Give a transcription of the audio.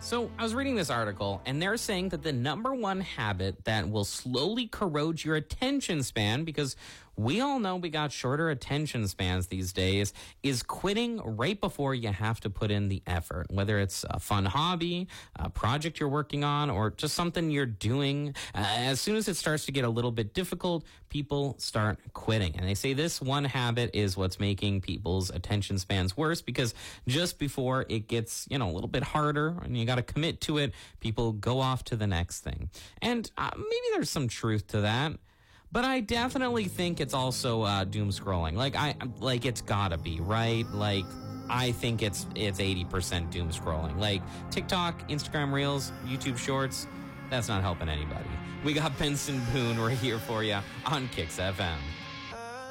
So I was reading this article, and they're saying that the number one habit that will slowly corrode your attention span, because we all know we got shorter attention spans these days, is quitting right before you have to put in the effort. Whether it's a fun hobby, a project you're working on, or just something you're doing, as soon as it starts to get a little bit difficult, people start quitting. And they say this one habit is what's making people's attention spans worse, because just before it gets, a little bit harder and you got to commit to it, people go off to the next thing. And maybe there's some truth to that. But I definitely think it's also doom scrolling. Like it's gotta be, right? Like, I think it's 80% doom scrolling. Like TikTok, Instagram Reels, YouTube Shorts, that's not helping anybody. We got Benson Boone right here for you on Kicks FM.